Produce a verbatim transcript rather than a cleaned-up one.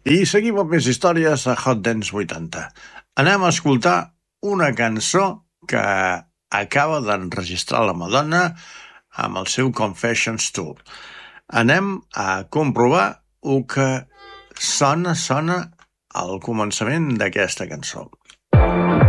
I seguim amb més històries a Hot Dance vuitanta. Anem a escoltar una cançó que acaba d'enregistrar la Madonna amb el seu Confessions Tour. Anem a comprovar el que sona, sona al començament d'aquesta cançó.